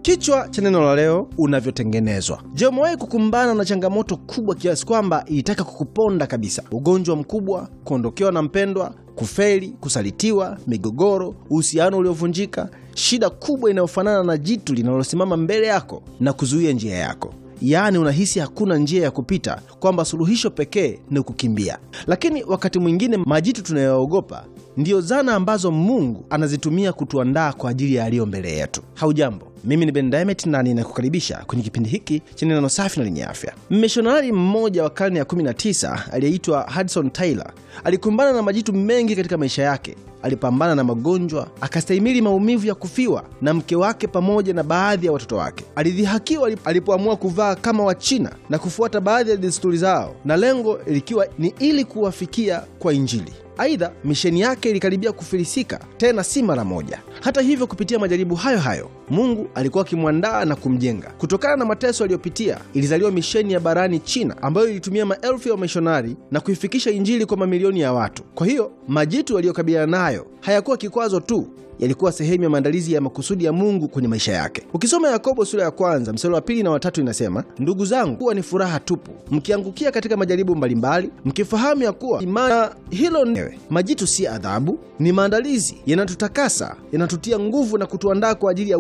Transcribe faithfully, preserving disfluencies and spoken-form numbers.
Kichwa cha neno la leo: unavyotengenezwa. Je, umewahi kukumbana na changamoto kubwa kiasi kwamba ilitaka kukuponda kabisa? Ugonjwa mkubwa, kuondokewa na mpendwa, kufeli, kusalitiwa, migogoro, uhusiano uliovunjika, shida kubwa inayofanana na jitu linalosimama mbele yako na kuzuia njia yako. Yaani unahisi hakuna njia ya kupita, kwamba suluhisho pekee ni kukimbia. Lakini wakati mwingine majitu tunayoogopa ndio zana ambazo Mungu anazitumia kutuandaa kwa ajili ya yaliyo mbele yetu. Haujambo, mimi ni Ben Diamond na ninakukaribisha kwenye kipindi hiki chenye neno safi na lenye afya. Mmishonari mmoja wa karne ya kumi na tisa aliyeitwa Hudson Taylor alikumbana na majitu mengi katika maisha yake. Alipambana na magonjwa, akastahimili maumivu ya kufiwa na mke wake pamoja na baadhi ya watoto wake. Alidhihakiwa alipoamua kuvaa kama Wachina na kufuata baadhi ya desturi zao, na lengo likiwa ni ili kuwafikia kwa Injili. Aidha, misheni yake ilikaribia kufilisika, tena si mara moja. Hata hivyo, kupitia majaribu hayo hayo, Mungu alikuwa akimwandaa na kumjenga. Kutokana na mateso aliyopitia, ilizaliwa misheni ya barani China ambayo ilitumia maelfu ya wamishonari na kuifikisha Injili kwa mamilioni ya watu. Kwa hiyo, majitu waliyokabiliana nayo hayakuwa kikwazo tu, yalikuwa sehemu ya maandalizi ya makusudi ya Mungu kwenye maisha yake. Ukisoma Yakobo sura ya kwanza mstari wa pili na watatu inasema, ndugu zangu, kuwa ni furaha tupu mkiangukia katika majaribu mbalimbali, mkifahamu ya kuwa imani hilo newe. Majitu si adhabu, ni maandalizi, yanatutakasa, yanatutia nguvu na kutuandaa kwa ajili ya